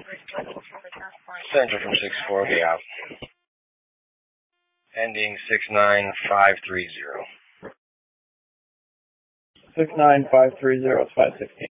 Central from 6-4, be out. Ending 69530. 69530 is 516.